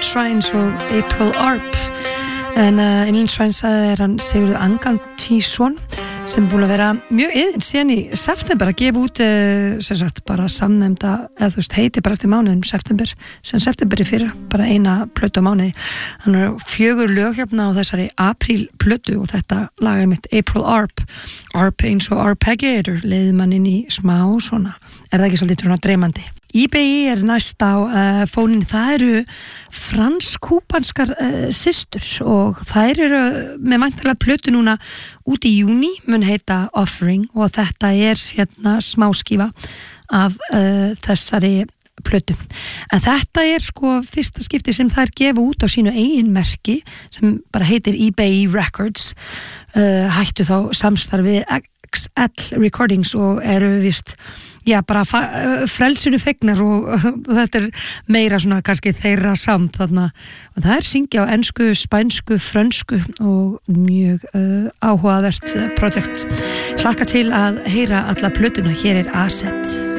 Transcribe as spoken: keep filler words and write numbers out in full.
Trines og April Arp en uh, Inland Trines er hann Sigurður Angantísson sem búin að vera mjög iðin síðan í september að gefa út uh, sem sagt bara samnefnda eða þú veist heiti bara eftir mánuðum september sem september í fyrra, bara eina plötu á mánuði hann er fjögur lög hérna á þessari apríl plötu og þetta lag er mitt April Arp Arp eins og arpeggiator leiði mann inn í smá svona, er það ekki svolítið svona dreymandi eBay er næst á uh, fónin, það eru fransk-kúbanskar uh, systur og þær eru með væntanlega plötu núna út í júní, mun heita Offering og þetta er hérna smáskífa af uh, þessari plötu. En þetta er sko fyrsta skipti sem þær gefa út á sínu eigin merki sem bara heitir eBay Records, uh, hættu þá samstarfið X L Recordings og eru vist já, bara frelsinu fegnar og, og þetta er meira svona kannski þeirra samt þarna og það er syngja á ensku, spænsku, frönsku og mjög uh, áhugavert projekt. Hlakka til að heyra alla plötuna, hér er Asset.